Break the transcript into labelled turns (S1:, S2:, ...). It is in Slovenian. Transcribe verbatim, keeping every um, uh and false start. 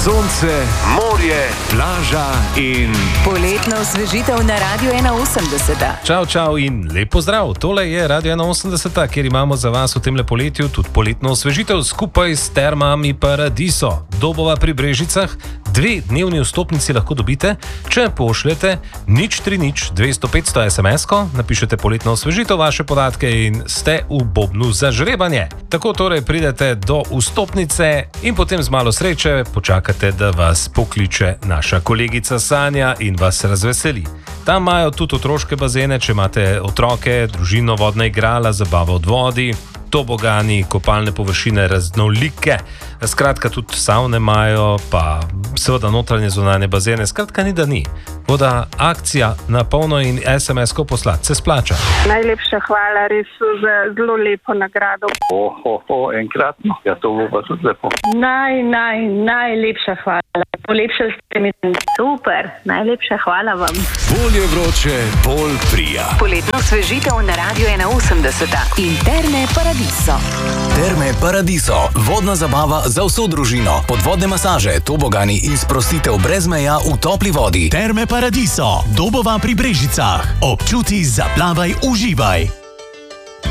S1: Sonce, morje, plaža in
S2: poletna osvežitev na Radiu ena osemdeset.
S3: Čau, čau in lep pozdrav. Tole je Radio ena osemdeset, kjer imamo za vas v tem poletju tudi poletno osvežitev skupaj s Termami Paradiso. Dobova pri Brežicah. Dve dnevni vstopnici lahko dobite, če pošljete nič tri nič dvesto petsto es em es-ko, napišete poletno osvežitev, vaše podatke in ste v bobnu za žrebanje. Tako torej pridete do vstopnice in potem z malo sreče počakate, da vas pokliče naša kolegica Sanja in vas razveseli. Tam imajo tudi otroške bazene, če imate otroke, družino, vodna igrala, zabava od vodi, tobogani, kopalne površine raznolike, skratka tudi savne imajo, pa seveda notranje zunanje bazene, skratka ni da ni. Voda akcija na polno in es em es-ko poslati se splača.
S4: Najlepša hvala res za zelo lepo nagrado.
S5: Oho, oh, enkratno, ja to bo pa tudi lepo.
S4: Naj, naj, najlepša hvala. Polepšali ste mi super, najlepša hvala vam.
S1: Bolj je vroče, bolj prija.
S2: Poletno osvežitev na Radiu ena osemdeset in Terme Paradiso.
S6: Terme Paradiso, vodna zabava za vso družino, podvodne masaže, tobogani in sprostitev brez meja v topli vodi.
S7: Terme Paradiso, Dobova pri Brežicah. Občuti, zaplavaj, uživaj.